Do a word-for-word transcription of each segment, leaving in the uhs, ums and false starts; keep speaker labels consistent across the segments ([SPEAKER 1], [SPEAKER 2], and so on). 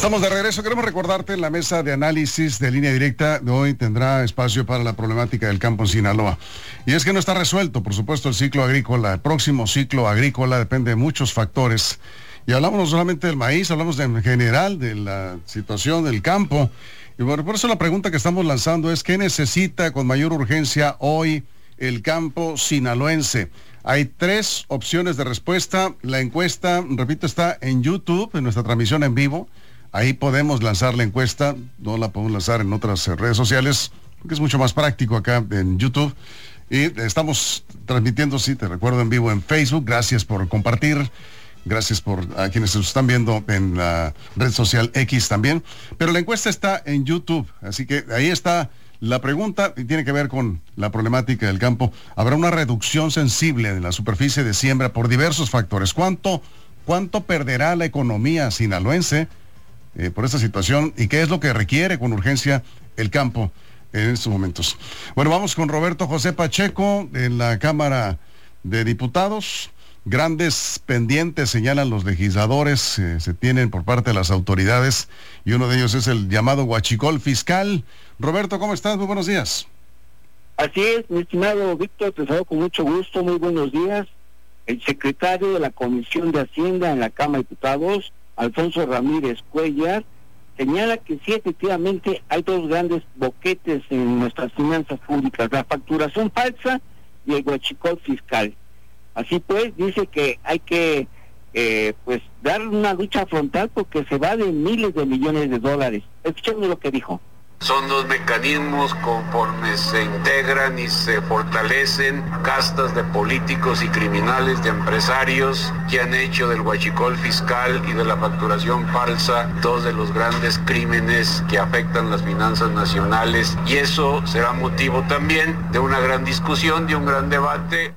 [SPEAKER 1] Estamos de regreso. Queremos recordarte en la mesa de análisis de Línea Directa de hoy tendrá espacio para la problemática del campo en Sinaloa. Y es que no está resuelto, por supuesto, el ciclo agrícola. El próximo ciclo agrícola depende de muchos factores. Y hablamos no solamente del maíz, hablamos de, en general de la situación del campo. Y bueno, por eso la pregunta que estamos lanzando es: ¿qué necesita con mayor urgencia hoy el campo sinaloense? Hay tres opciones de respuesta. La encuesta, repito, está en YouTube, en nuestra transmisión en vivo. Ahí podemos lanzar la encuesta, no la podemos lanzar en otras redes sociales, porque es mucho más práctico acá en YouTube. Y estamos transmitiendo, sí, te recuerdo, en vivo en Facebook. Gracias por compartir. Gracias por a quienes nos están viendo en la red social X también. Pero la encuesta está en YouTube, así que ahí está la pregunta y tiene que ver con la problemática del campo. Habrá una reducción sensible de la superficie de siembra por diversos factores. ¿Cuánto, cuánto perderá la economía sinaloense eh, por esta situación? ¿Y qué es lo que requiere con urgencia el campo en estos momentos? Bueno, vamos con Roberto José Pacheco en la Cámara de Diputados. Grandes pendientes, señalan los legisladores, eh, se tienen por parte de las autoridades, y uno de ellos es el llamado huachicol fiscal. Roberto, ¿cómo estás? Muy buenos días.
[SPEAKER 2] Así es, mi estimado Víctor, te saludo con mucho gusto, muy buenos días. El secretario de la Comisión de Hacienda en la Cámara de Diputados, Alfonso Ramírez Cuellar, señala que sí, efectivamente, hay dos grandes boquetes en nuestras finanzas públicas: la facturación falsa y el huachicol fiscal. Así pues, dice que hay que eh, pues dar una lucha frontal porque se va de miles de millones de dólares. Escuchemos lo que dijo.
[SPEAKER 3] Son dos mecanismos conforme se integran y se fortalecen castas de políticos y criminales, de empresarios que han hecho del huachicol fiscal y de la facturación falsa dos de los grandes crímenes que afectan las finanzas nacionales, y eso será motivo también de una gran discusión, de un gran debate.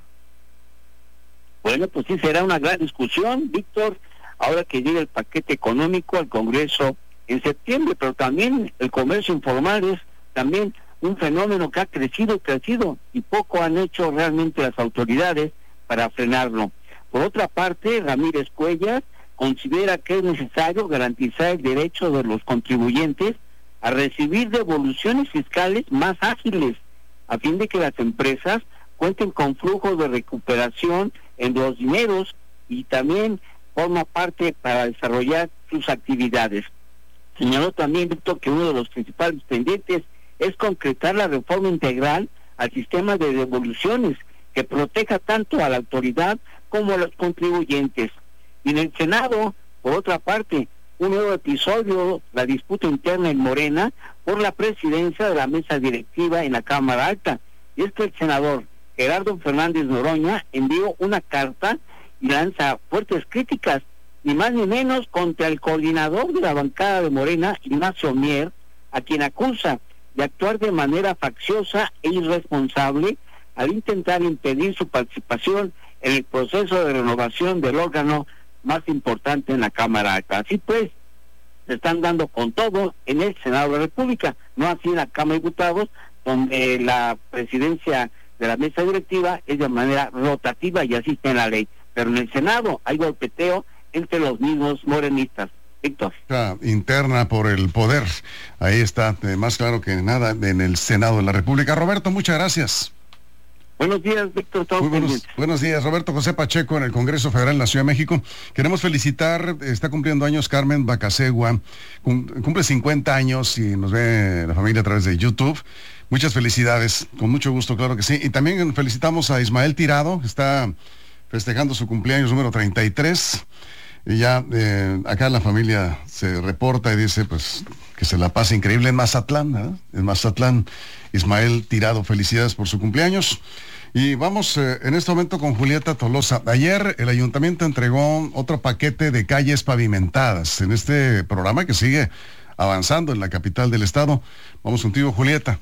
[SPEAKER 2] Bueno, pues sí será una gran discusión, Víctor, ahora que llega el paquete económico al Congreso en septiembre, pero también el comercio informal es también un fenómeno que ha crecido y crecido, y poco han hecho realmente las autoridades para frenarlo. Por otra parte, Ramírez Cuellar considera que es necesario garantizar el derecho de los contribuyentes a recibir devoluciones fiscales más ágiles, a fin de que las empresas cuenten con flujos de recuperación en los dineros, y también forma parte para desarrollar sus actividades. Señaló también, Víctor, que uno de los principales pendientes es concretar la reforma integral al sistema de devoluciones que proteja tanto a la autoridad como a los contribuyentes. Y en el Senado, por otra parte, un nuevo episodio, la disputa interna en Morena por la presidencia de la mesa directiva en la Cámara Alta. Y es que el senador Gerardo Fernández Noroña envió una carta y lanza fuertes críticas, ni más ni menos, contra el coordinador de la bancada de Morena, Ignacio Mier, a quien acusa de actuar de manera facciosa e irresponsable al intentar impedir su participación en el proceso de renovación del órgano más importante en la Cámara Alta. Así pues, se están dando con todo en el Senado de la República, no así en la Cámara de Diputados, donde la presidencia de la mesa directiva es de manera rotativa y así está en la ley. Pero en el Senado hay golpeteo entre los mismos morenistas. Víctor.
[SPEAKER 1] Interna por el poder. Ahí está, eh, más claro que nada, en el Senado de la República. Roberto, muchas gracias.
[SPEAKER 2] Buenos días, Víctor.
[SPEAKER 1] Muy buenos, buenos días, Roberto José Pacheco en el Congreso Federal en la Ciudad de México. Queremos felicitar, está cumpliendo años Carmen Bacasegua, cumple cincuenta años y nos ve la familia a través de YouTube. Muchas felicidades, con mucho gusto, claro que sí. Y también felicitamos a Ismael Tirado, que está festejando su cumpleaños número treinta y tres. Y ya eh, acá la familia se reporta y dice pues que se la pasa increíble en Mazatlán, ¿eh? En Mazatlán. Ismael Tirado, felicidades por su cumpleaños. Y vamos eh, en este momento con Julieta Tolosa. Ayer el ayuntamiento entregó otro paquete de calles pavimentadas en este programa que sigue avanzando en la capital del estado. Vamos contigo, Julieta.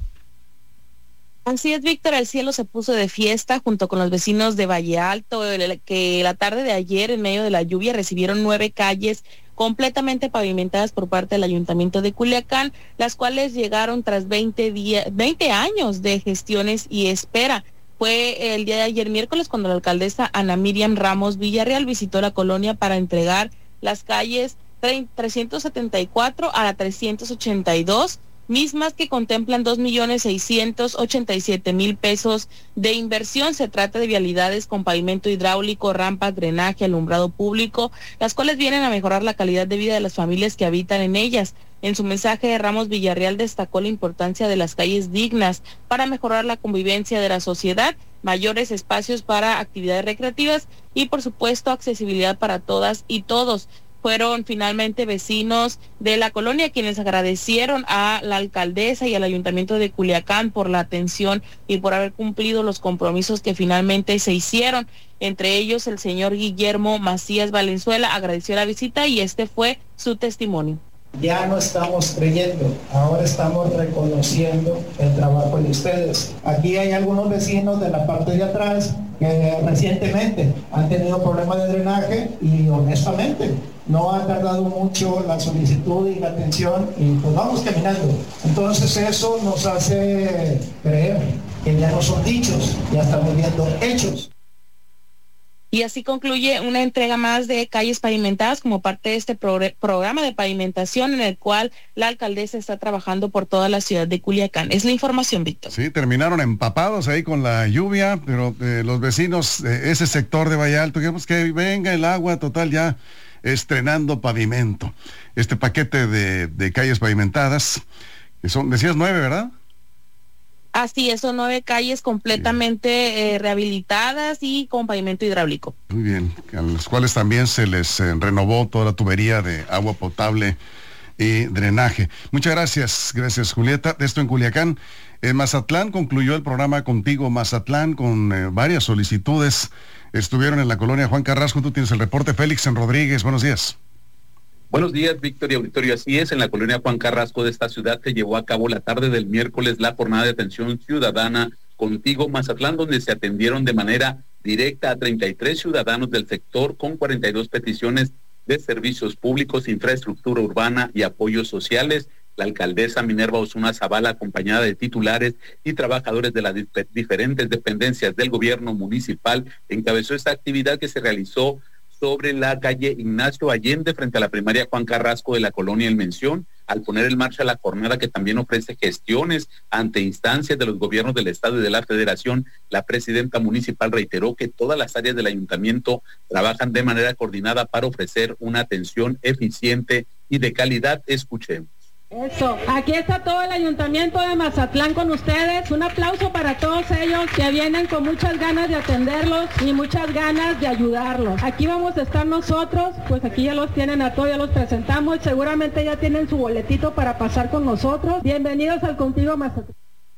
[SPEAKER 4] Así es, Víctor, el cielo se puso de fiesta junto con los vecinos de Valle Alto, que la tarde de ayer, en medio de la lluvia, recibieron nueve calles completamente pavimentadas por parte del Ayuntamiento de Culiacán, las cuales llegaron tras veinte días, veinte años de gestiones y espera. Fue el día de ayer miércoles cuando la alcaldesa Ana Miriam Ramos Villarreal visitó la colonia para entregar las calles trescientos setenta y cuatro a la trescientos ochenta y dos, mismas que contemplan dos millones seiscientos ochenta y siete mil pesos de inversión. Se trata de vialidades con pavimento hidráulico, rampas, drenaje, alumbrado público, las cuales vienen a mejorar la calidad de vida de las familias que habitan en ellas. En su mensaje, Ramos Villarreal destacó la importancia de las calles dignas para mejorar la convivencia de la sociedad, mayores espacios para actividades recreativas y, por supuesto, accesibilidad para todas y todos. Fueron finalmente vecinos de la colonia quienes agradecieron a la alcaldesa y al ayuntamiento de Culiacán por la atención y por haber cumplido los compromisos que finalmente se hicieron. Entre ellos, el señor Guillermo Macías Valenzuela agradeció la visita y este fue su testimonio.
[SPEAKER 5] Ya no estamos creyendo, ahora estamos reconociendo el trabajo de ustedes. Aquí hay algunos vecinos de la parte de atrás que recientemente han tenido problemas de drenaje y honestamente no ha tardado mucho la solicitud y la atención y pues vamos caminando. Entonces eso nos hace creer que ya no son dichos, ya estamos viendo hechos.
[SPEAKER 4] Y así concluye una entrega más de calles pavimentadas como parte de este progr- programa de pavimentación en el cual la alcaldesa está trabajando por toda la ciudad de Culiacán. Es la información, Víctor.
[SPEAKER 1] Sí, terminaron empapados ahí con la lluvia, pero eh, los vecinos de ese sector de Valle Alto, queremos que venga el agua, total, ya estrenando pavimento. Este paquete de, de calles pavimentadas, que son, decías nueve, ¿verdad?
[SPEAKER 4] Así es, son nueve calles completamente eh, rehabilitadas y con pavimento hidráulico.
[SPEAKER 1] Muy bien, a las cuales también se les eh, renovó toda la tubería de agua potable y drenaje. Muchas gracias, gracias Julieta. Esto en Culiacán. En Mazatlán concluyó el programa Contigo Mazatlán con eh, varias solicitudes. Estuvieron en la colonia Juan Carrasco. Tú tienes el reporte, Félix en Rodríguez. Buenos días.
[SPEAKER 6] Buenos días, Víctor y auditorio. Así es, en la colonia Juan Carrasco de esta ciudad se llevó a cabo la tarde del miércoles la jornada de atención ciudadana Contigo Mazatlán, donde se atendieron de manera directa a treinta y tres ciudadanos del sector con cuarenta y dos peticiones de servicios públicos, infraestructura urbana y apoyos sociales. La alcaldesa Minerva Osuna Zavala, acompañada de titulares y trabajadores de las dif- diferentes dependencias del gobierno municipal, encabezó esta actividad que se realizó sobre la calle Ignacio Allende frente a la primaria Juan Carrasco de la colonia El Mención, al poner en marcha la jornada que también ofrece gestiones ante instancias de los gobiernos del Estado y de la Federación. La presidenta municipal reiteró que todas las áreas del ayuntamiento trabajan de manera coordinada para ofrecer una atención eficiente y de calidad. Escuchemos.
[SPEAKER 7] Eso, aquí está todo el ayuntamiento de Mazatlán con ustedes. Un aplauso para todos ellos que vienen con muchas ganas de atenderlos y muchas ganas de ayudarlos. Aquí vamos a estar nosotros, pues aquí ya los tienen a todos, ya los presentamos. Seguramente ya tienen su boletito para pasar con nosotros. Bienvenidos al Contigo Mazatlán.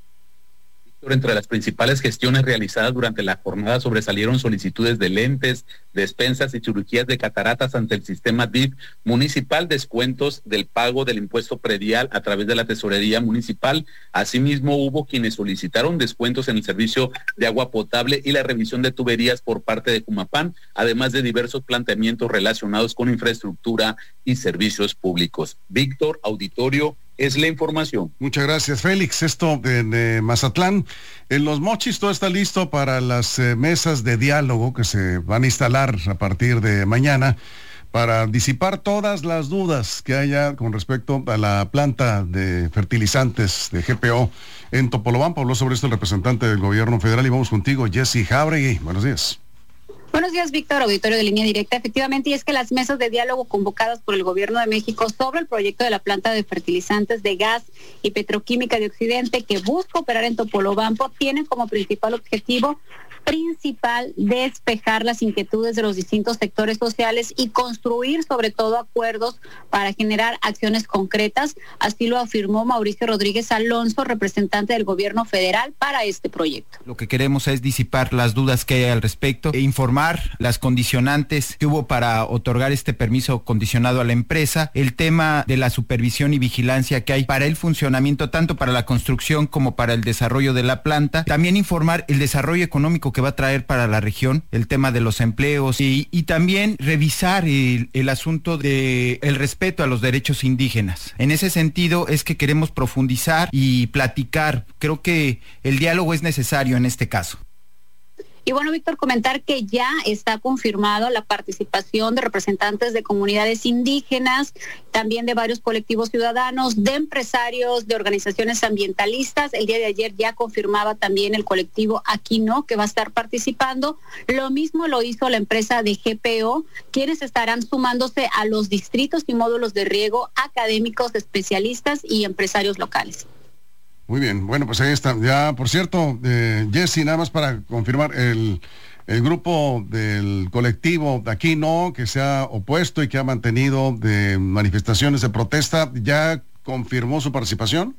[SPEAKER 6] Entre las principales gestiones realizadas durante la jornada sobresalieron solicitudes de lentes, despensas y cirugías de cataratas ante el sistema D I F municipal, descuentos del pago del impuesto predial a través de la tesorería municipal. Asimismo, hubo quienes solicitaron descuentos en el servicio de agua potable y la revisión de tuberías por parte de Cumapán, además de diversos planteamientos relacionados con infraestructura y servicios públicos. Víctor, auditorio, es la información.
[SPEAKER 1] Muchas gracias, Félix. Esto en eh, Mazatlán. En Los Mochis todo está listo para las eh, mesas de diálogo que se van a instalar a partir de mañana para disipar todas las dudas que haya con respecto a la planta de fertilizantes de G P O en Topolobampo. Habló sobre esto el representante del gobierno federal y vamos contigo, Jessy Jauregui. Buenos días.
[SPEAKER 8] Buenos días, Víctor, auditorio de Línea Directa. Efectivamente, y es que las mesas de diálogo convocadas por el gobierno de México sobre el proyecto de la planta de fertilizantes de gas y petroquímica de Occidente que busca operar en Topolobampo tienen como principal objetivo principal despejar las inquietudes de los distintos sectores sociales y construir sobre todo acuerdos para generar acciones concretas. Así lo afirmó Mauricio Rodríguez Alonso, representante del gobierno federal para este proyecto.
[SPEAKER 9] Lo que queremos es disipar las dudas que hay al respecto e informar las condicionantes que hubo para otorgar este permiso condicionado a la empresa, el tema de la supervisión y vigilancia que hay para el funcionamiento tanto para la construcción como para el desarrollo de la planta, también informar el desarrollo económico que va a traer para la región, el tema de los empleos y, y también revisar el, el asunto de el respeto a los derechos indígenas. En ese sentido es que queremos profundizar y platicar. Creo que el diálogo es necesario en este caso.
[SPEAKER 8] Y bueno, Víctor, comentar que ya está confirmado la participación de representantes de comunidades indígenas, también de varios colectivos ciudadanos, de empresarios, de organizaciones ambientalistas. El día de ayer ya confirmaba también el colectivo Aquí No, que va a estar participando. Lo mismo lo hizo la empresa de G P O, quienes estarán sumándose a los distritos y módulos de riego, académicos, especialistas y empresarios locales.
[SPEAKER 1] Muy bien, bueno, pues ahí está. Ya, por cierto, eh, Jessy, nada más para confirmar, el, el grupo del colectivo de Aquí No, que se ha opuesto y que ha mantenido de manifestaciones de protesta, ¿ya confirmó su participación?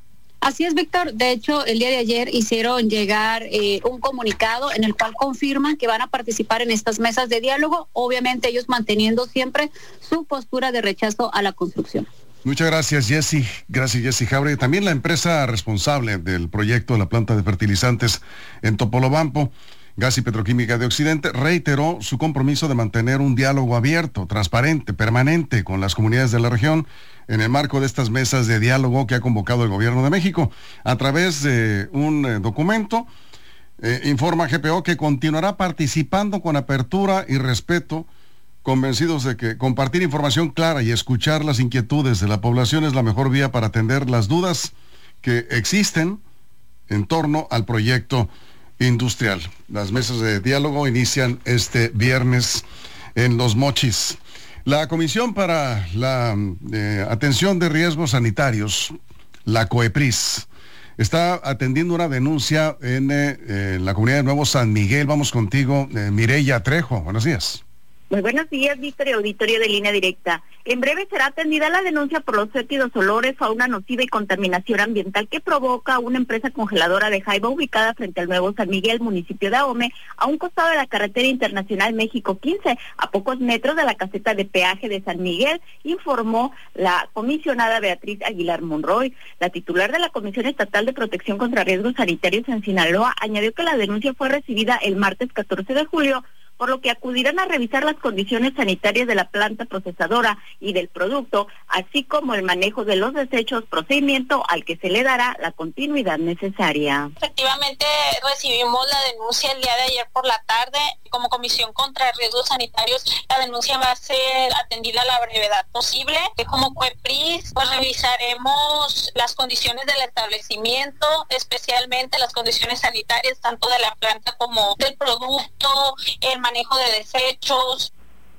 [SPEAKER 8] Así es, Víctor. De hecho, el día de ayer hicieron llegar eh, un comunicado en el cual confirman que van a participar en estas mesas de diálogo, obviamente ellos manteniendo siempre su postura de rechazo a la construcción.
[SPEAKER 1] Muchas gracias, Jessy. Gracias, Jessy Jauregui. También la empresa responsable del proyecto de la planta de fertilizantes en Topolobampo, Gas y Petroquímica de Occidente, reiteró su compromiso de mantener un diálogo abierto, transparente, permanente con las comunidades de la región en el marco de estas mesas de diálogo que ha convocado el Gobierno de México. A través de un eh, documento, eh, informa G P O que continuará participando con apertura y respeto, convencidos de que compartir información clara y escuchar las inquietudes de la población es la mejor vía para atender las dudas que existen en torno al proyecto industrial. Las mesas de diálogo inician este viernes en Los Mochis. La Comisión para la eh, Atención de Riesgos Sanitarios, la COEPRIS, está atendiendo una denuncia en, eh, en la comunidad de Nuevo San Miguel. Vamos contigo, eh, Mireya Trejo. Buenos días.
[SPEAKER 10] Muy buenos días, Víctor y auditorio de Línea Directa. En breve será atendida la denuncia por los fétidos olores, fauna nociva y contaminación ambiental que provoca una empresa congeladora de jaiba ubicada frente al Nuevo San Miguel, municipio de Ahome, a un costado de la carretera internacional México quince, a pocos metros de la caseta de peaje de San Miguel, informó la comisionada Beatriz Aguilar Monroy. La titular de la Comisión Estatal de Protección contra Riesgos Sanitarios en Sinaloa añadió que la denuncia fue recibida el martes catorce de julio, por lo que acudirán a revisar las condiciones sanitarias de la planta procesadora y del producto, así como el manejo de los desechos, procedimiento al que se le dará la continuidad necesaria.
[SPEAKER 11] Efectivamente, recibimos la denuncia el día de ayer por la tarde. Como Comisión contra Riesgos Sanitarios, la denuncia va a ser atendida a la brevedad posible. Como COEPRIS, pues revisaremos las condiciones del establecimiento, especialmente las condiciones sanitarias, tanto de la planta como del producto, el manejo de desechos.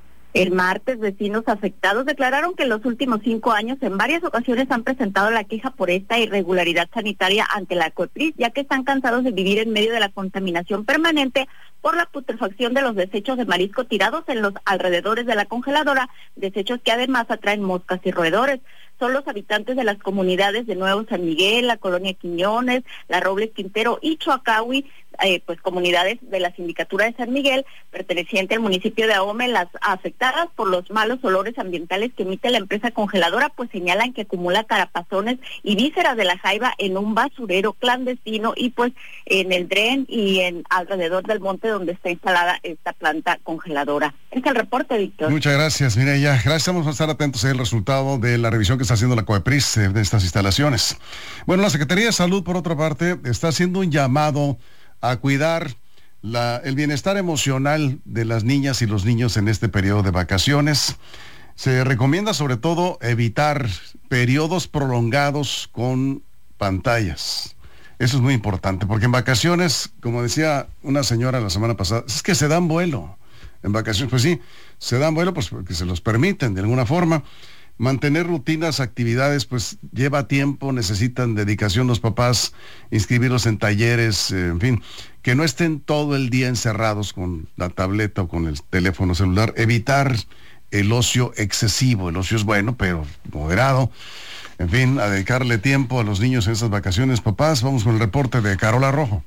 [SPEAKER 10] El martes, vecinos afectados declararon que en los últimos cinco años en varias ocasiones han presentado la queja por esta irregularidad sanitaria ante la COEPRIS, ya que están cansados de vivir en medio de la contaminación permanente por la putrefacción de los desechos de marisco tirados en los alrededores de la congeladora, desechos que además atraen moscas y roedores. Son los habitantes de las comunidades de Nuevo San Miguel, la Colonia Quiñones, la Robles Quintero y Choacahui, eh, pues comunidades de la Sindicatura de San Miguel, perteneciente al municipio de Ahome, las afectadas por los malos olores ambientales que emite la empresa congeladora, pues señalan que acumula carapazones y vísceras de la jaiba en un basurero clandestino y pues en el dren y en alrededor del monte donde está instalada esta planta congeladora. Es el reporte, Víctor.
[SPEAKER 1] Muchas gracias, Mireya. Gracias, vamos a estar atentos al resultado de la revisión que está haciendo la COEPRIS eh, de estas instalaciones. Bueno, la Secretaría de Salud, por otra parte, está haciendo un llamado a cuidar la, el bienestar emocional de las niñas y los niños en este periodo de vacaciones. Se recomienda sobre todo evitar periodos prolongados con pantallas. Eso es muy importante, porque en vacaciones, como decía una señora la semana pasada, es que se dan vuelo. En vacaciones, pues sí, se dan vuelo pues porque se los permiten de alguna forma. Mantener rutinas, actividades, pues lleva tiempo, necesitan dedicación los papás, inscribirlos en talleres, eh, en fin, que no estén todo el día encerrados con la tableta o con el teléfono celular. Evitar el ocio excesivo. El ocio es bueno, pero moderado. En fin, a dedicarle tiempo a los niños en esas vacaciones. Papás, vamos con el reporte de Carola Rojo.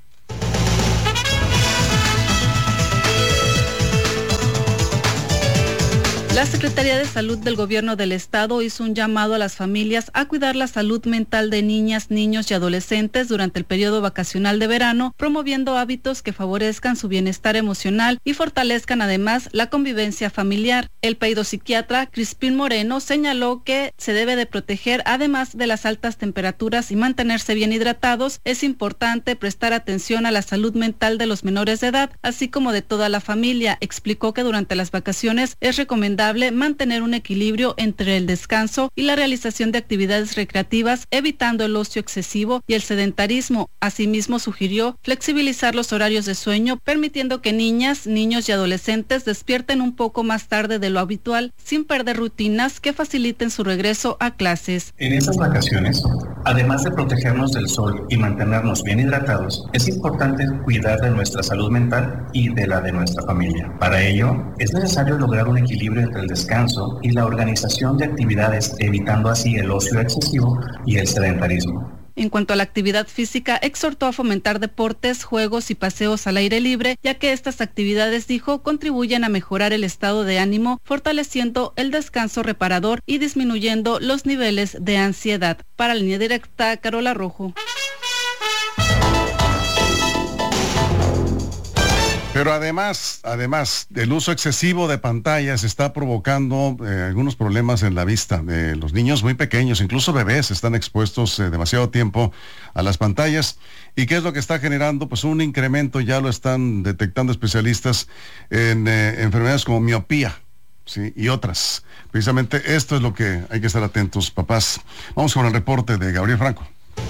[SPEAKER 12] La Secretaría de Salud del Gobierno del Estado hizo un llamado a las familias a cuidar la salud mental de niñas, niños y adolescentes durante el periodo vacacional de verano, promoviendo hábitos que favorezcan su bienestar emocional y fortalezcan además la convivencia familiar. El peidopsiquiatra Crispín Moreno señaló que se debe de proteger, además de las altas temperaturas y mantenerse bien hidratados, es importante prestar atención a la salud mental de los menores de edad, así como de toda la familia. Explicó que durante las vacaciones es recomendable mantener un equilibrio entre el descanso y la realización de actividades recreativas, evitando el ocio excesivo y el sedentarismo. Asimismo, sugirió flexibilizar los horarios de sueño, permitiendo que niñas, niños y adolescentes despierten un poco más tarde de lo habitual, sin perder rutinas que faciliten su regreso a clases.
[SPEAKER 13] En estas vacaciones, además de protegernos del sol y mantenernos bien hidratados, es importante cuidar de nuestra salud mental y de la de nuestra familia. Para ello, es necesario lograr un equilibrio entre el descanso y la organización de actividades, evitando así el ocio excesivo y el sedentarismo.
[SPEAKER 12] En cuanto a la actividad física, exhortó a fomentar deportes, juegos y paseos al aire libre, ya que estas actividades, dijo, contribuyen a mejorar el estado de ánimo, fortaleciendo el descanso reparador y disminuyendo los niveles de ansiedad. Para Línea Directa, Carola Rojo.
[SPEAKER 1] Pero además, además, el uso excesivo de pantallas está provocando eh, algunos problemas en la vista de los niños muy pequeños, incluso bebés están expuestos eh, demasiado tiempo a las pantallas. ¿Y qué es lo que está generando? Pues un incremento, ya lo están detectando especialistas, en eh, enfermedades como miopía, ¿sí? Y otras. Precisamente esto es lo que hay que estar atentos, papás. Vamos con el reporte de Gabriel Franco.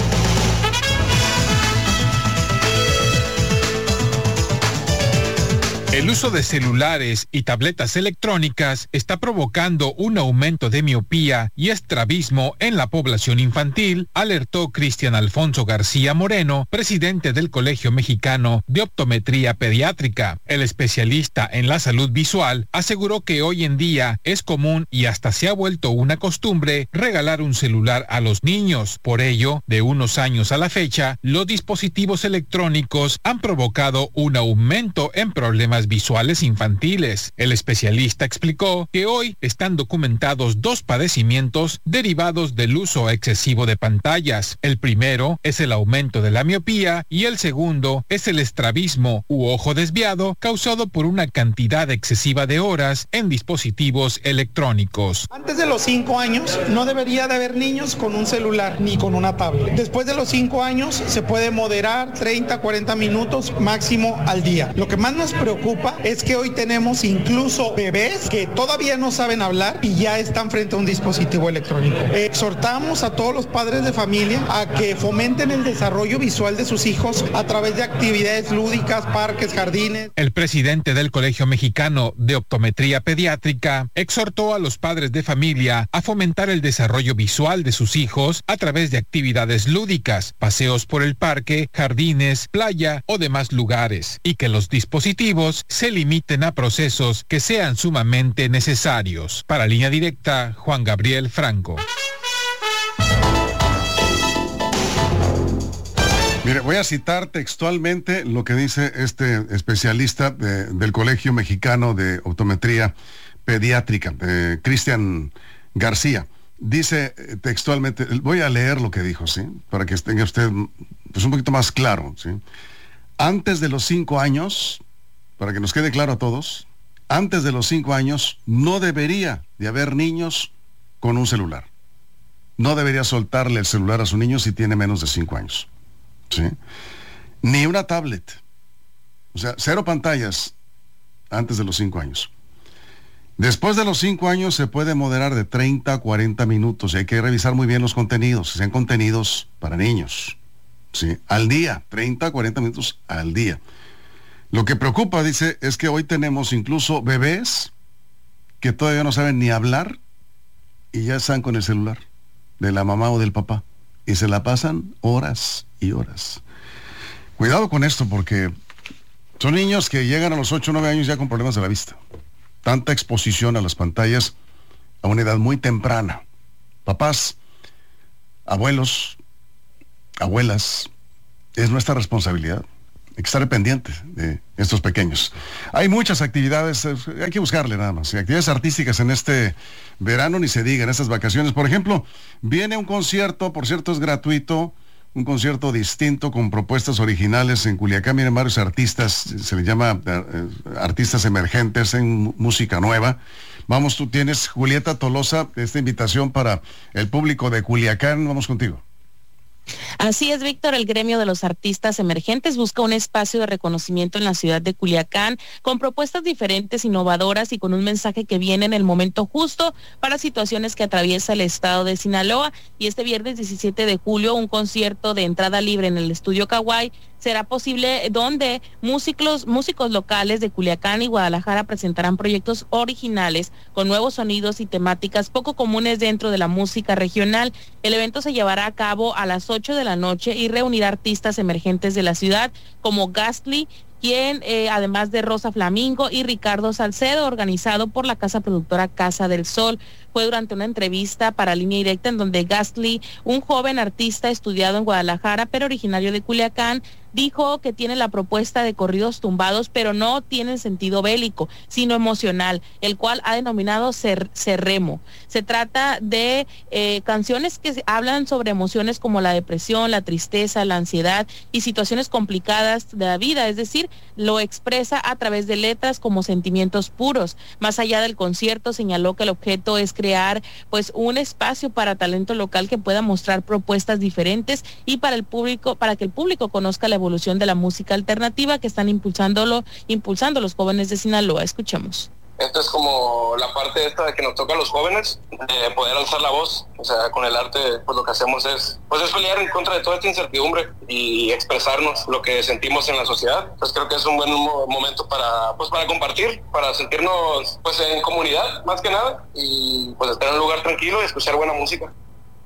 [SPEAKER 14] El uso de celulares y tabletas electrónicas está provocando un aumento de miopía y estrabismo en la población infantil, alertó Cristian Alfonso García Moreno, presidente del Colegio Mexicano de Optometría Pediátrica. El especialista en la salud visual aseguró que hoy en día es común y hasta se ha vuelto una costumbre regalar un celular a los niños. Por ello, de unos años a la fecha, los dispositivos electrónicos han provocado un aumento en problemas visuales infantiles. El especialista explicó que hoy están documentados dos padecimientos derivados del uso excesivo de pantallas. El primero es el aumento de la miopía y el segundo es el estrabismo u ojo desviado causado por una cantidad excesiva de horas en dispositivos electrónicos.
[SPEAKER 15] Antes de los cinco años no debería de haber niños con un celular ni con una tablet. Después de los cinco años se puede moderar treinta, cuarenta minutos máximo al día. Lo que más nos preocupa es que hoy tenemos incluso bebés que todavía no saben hablar y ya están frente a un dispositivo electrónico. Exhortamos a todos los padres de familia a que fomenten el desarrollo visual de sus hijos a través de actividades lúdicas, parques, jardines.
[SPEAKER 14] El presidente del Colegio Mexicano de Optometría Pediátrica exhortó a los padres de familia a fomentar el desarrollo visual de sus hijos a través de actividades lúdicas, paseos por el parque, jardines, playa o demás lugares, y que los dispositivos se limiten a procesos que sean sumamente necesarios. Para Línea Directa, Juan Gabriel Franco.
[SPEAKER 1] Mire, voy a citar textualmente lo que dice este especialista de, del Colegio Mexicano de Optometría Pediátrica, eh, Cristian García. Dice eh, textualmente, voy a leer lo que dijo, ¿sí? Para que tenga usted pues, un poquito más claro, ¿sí? Antes de los cinco años, para que nos quede claro a todos, antes de los cinco años no debería de haber niños con un celular. No debería soltarle el celular a su niño si tiene menos de cinco años. ¿Sí? Ni una tablet. O sea, cero pantallas antes de los cinco años. Después de los cinco años se puede moderar de treinta a cuarenta minutos y hay que revisar muy bien los contenidos, que sean contenidos para niños. ¿Sí? Al día, treinta a cuarenta minutos al día. Lo que preocupa, dice, es que hoy tenemos incluso bebés que todavía no saben ni hablar y ya están con el celular de la mamá o del papá y se la pasan horas y horas. Cuidado con esto porque son niños que llegan a los ocho o nueve años ya con problemas de la vista. Tanta exposición a las pantallas a una edad muy temprana. Papás, abuelos, abuelas, es nuestra responsabilidad. hay que estar pendiente de estos pequeños. Hay muchas actividades, hay que buscarle nada más. Actividades artísticas en este verano, ni se diga, en estas vacaciones. Por ejemplo, viene un concierto, por cierto es gratuito, un concierto distinto con propuestas originales en Culiacán. Vienen varios artistas, se le llama eh, artistas emergentes en música nueva. Vamos, tú tienes, Julieta Tolosa, esta invitación para el público de Culiacán. Vamos contigo.
[SPEAKER 4] Así es, Víctor, el gremio de los artistas emergentes busca un espacio de reconocimiento en la ciudad de Culiacán con propuestas diferentes, innovadoras y con un mensaje que viene en el momento justo para situaciones que atraviesa el estado de Sinaloa. Y este viernes diecisiete de julio, un concierto de entrada libre en el Estudio Kawaii será posible, donde músicos, músicos locales de Culiacán y Guadalajara presentarán proyectos originales con nuevos sonidos y temáticas poco comunes dentro de la música regional. El evento se llevará a cabo a las ocho de la noche y reunirá artistas emergentes de la ciudad como Ghastly, quien eh, además de Rosa Flamingo y Ricardo Salcedo, organizado por la casa productora Casa del Sol. Fue durante una entrevista para Línea Directa en donde Ghastly, un joven artista estudiado en Guadalajara pero originario de Culiacán, dijo que tiene la propuesta de corridos tumbados, pero no tiene sentido bélico, sino emocional, el cual ha denominado Cer Cerremo. Se trata de eh, canciones que hablan sobre emociones como la depresión, la tristeza, la ansiedad y situaciones complicadas de la vida, es decir, lo expresa a través de letras como sentimientos puros. Más allá del concierto, señaló que el objeto es crear pues un espacio para talento local que pueda mostrar propuestas diferentes y para el público, para que el público conozca la evolución de la música alternativa que están impulsándolo, impulsando los jóvenes de Sinaloa. Escuchemos.
[SPEAKER 16] Esto es como la parte esta de que nos toca a los jóvenes, de poder alzar la voz. O sea, con el arte, pues lo que hacemos es, pues es pelear en contra de toda esta incertidumbre y expresarnos lo que sentimos en la sociedad. Pues creo que es un buen momento para, pues para compartir, para sentirnos, pues en comunidad, más que nada, y pues estar en un lugar tranquilo y escuchar buena música.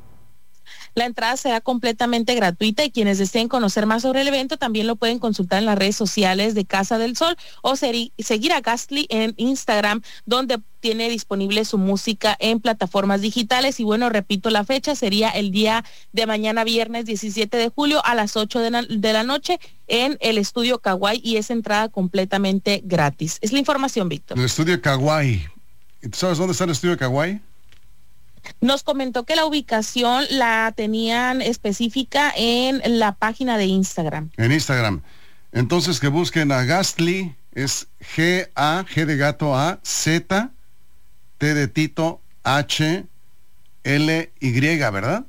[SPEAKER 4] La entrada será completamente gratuita y quienes deseen conocer más sobre el evento también lo pueden consultar en las redes sociales de Casa del Sol o seguir a Ghastly en Instagram, donde tiene disponible su música en plataformas digitales. Y bueno, repito, la fecha sería el día de mañana, viernes diecisiete de julio a las ocho de la, de la noche en el Estudio Kawaii, y es entrada completamente gratis. Es la información, Víctor.
[SPEAKER 1] El Estudio Kawaii. ¿Sabes dónde está el Estudio Kawaii?
[SPEAKER 4] Nos comentó que la ubicación la tenían específica en la página de Instagram.
[SPEAKER 1] En Instagram. Entonces que busquen a Ghastly, es G A, G de gato A, Z, T de Tito, H, L, Y, ¿verdad?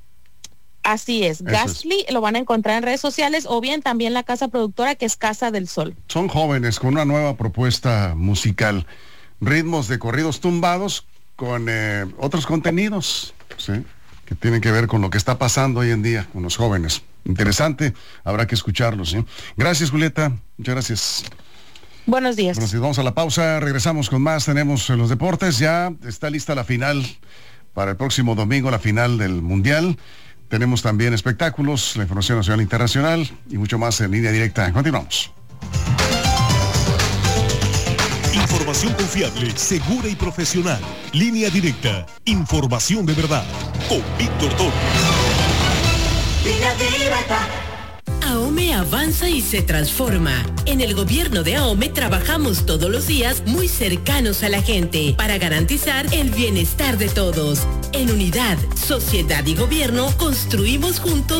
[SPEAKER 4] Así es, Ghastly lo van a encontrar en redes sociales o bien también la casa productora que es Casa del Sol.
[SPEAKER 1] Son jóvenes con una nueva propuesta musical, ritmos de corridos tumbados, con eh, otros contenidos, ¿sí?, que tienen que ver con lo que está pasando hoy en día con los jóvenes. Interesante, habrá que escucharlos, ¿sí? Gracias, Julieta, muchas gracias.
[SPEAKER 4] Buenos días.
[SPEAKER 1] Buenos días. Vamos a la pausa, regresamos con más, tenemos los deportes, ya está lista la final para el próximo domingo, la final del Mundial. Tenemos también espectáculos, la información nacional e internacional y mucho más en Línea Directa. Continuamos.
[SPEAKER 17] Información confiable, segura y profesional. Línea Directa. Información de verdad. Con Víctor Torres.
[SPEAKER 18] Línea Directa. AOME avanza y se transforma. En el gobierno de AOME trabajamos todos los días muy cercanos a la gente para garantizar el bienestar de todos. En unidad, sociedad y gobierno construimos juntos